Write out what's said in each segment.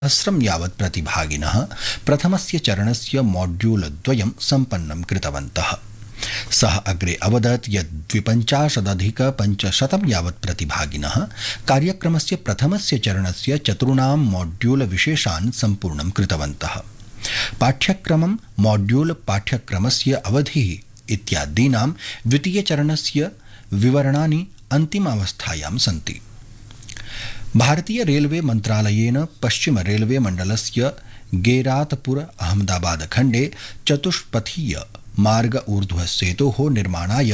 सहस्रं यावत् प्रतिभागिनः प्रथमस्य चरणस्य मॉड्यूल द्वयं सम्पन्नं कृतवन्तः। सः अग्रे अवदत् यत् 52,500 यावत् प्रतिभागिनः कार्यक्रमस्य प्रथमस्य चरणस्य चतुर्णां मॉड्यूल विशेषान् सम्पूर्णं कृतवन्तः। पाठ्यक्रमं मॉड्यूल पाठ्यक्रमस्य अवधिः इत्यादीनां द्वितीयचरणस्य विवरणानि अन्तिमावस्थायां सन्ति। भारतीय रेलवे मन्त्रालयेन पश्चिम रेलवे मण्डलस्य गेरातपुर अहमदाबाद खण्डे चतुष्पथीय मार्ग ऊर्ध्व सेतोः निर्माणाय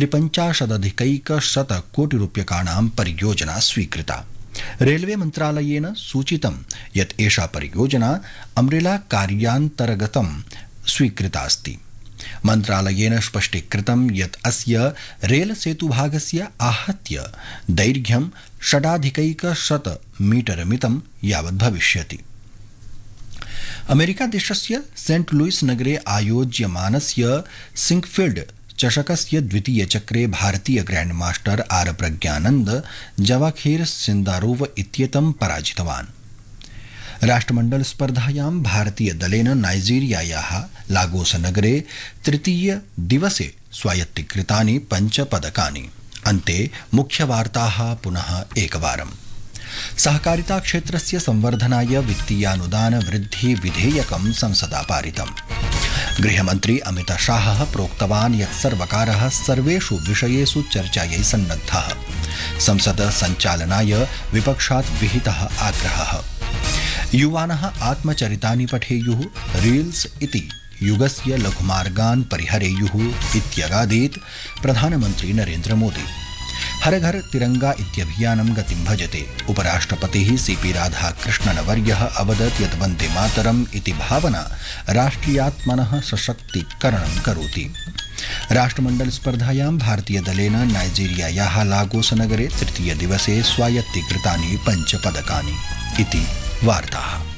53,100 कोटिरूप्यकाणां परियोजना स्वीकृता। रेलवे मन्त्रालयेन सूचितं यत् एषा परियोजना अम्ब्रेला कार्यान्तर्गतं स्वीकृता अस्ति। मन्त्रालयेन स्पष्टीकृतं यत् अस्य रेल सेतुभागस्य आहत्य दैर्घ्यं 6,100 मीटर मितं यावत् भविष्यति। अमेरिका देशस्य सेंट लुइस नगरे आयोज्यमानस्य सिंकफील्ड चषकस्य द्वितीय चक्रे भारतीय ग्रैंड मास्टर आर प्रज्ञानंद जवाखेर सिंदारोव इत्येतं पराजितवान्। राष्ट्रमण्डल स्पर्धायां भारतीय दलेन नाइजीरियायाः लागोस नगरे तृतीय दिवसे स्वायत्तीकृतानि 5 पदकानि। अन्ते मुख्यवार्ताः पुनः एकवारम्। सहकारिता क्षेत्रस्य संवर्धनाय वित्तीयानुदान वृद्धि विधेयकं संसदा पारितम्। गृहमन्त्री अमित शाहः प्रोक्तवान् यत् सर्वकारः सर्वेषु विषयेषु चर्चायै सन्नद्धः। संसद सञ्चालनाय विपक्षात् विहितः आग्रहः। युवानः आत्मचरितानि पठेयुः, रील्स इति युगस्य लघुमार्गान् परिहरेयुः इत्यगादीत् प्रधानमन्त्री नरेन्द्र मोदी। हर घर तिरंगा इत्यभियानं गतिं भजते। उपराष्ट्रपतिः सीपी राधाकृष्णनवर्यः अवदत् यत् वन्दे मातरम् इति भावना राष्ट्रियात्मनः सशक्तीकरणं करोति। राष्ट्रमण्डल स्पर्धायां भारतीय दलेन नाइजीरियायाः लागोस नगरे तृतीय दिवसे स्वायत्तीकृतानि 5 पदकानि। इति वार्ताः।